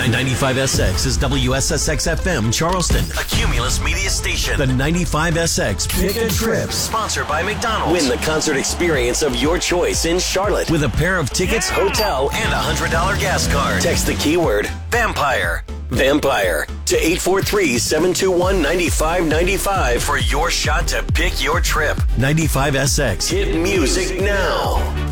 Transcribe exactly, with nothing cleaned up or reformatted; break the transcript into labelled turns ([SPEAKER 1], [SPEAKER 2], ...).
[SPEAKER 1] ninety-five S X is W S S X F M Charleston, a Cumulus media station. The ninety-five S X Pick a Trip, sponsored by McDonald's. Win the concert experience of your choice in Charlotte with a pair of tickets, hotel, and a one hundred dollars gas card. Text the keyword Vampire. Vampire to eight four three, seven two one, nine five nine five for your shot to pick your trip. ninety-five S X. Hit music now.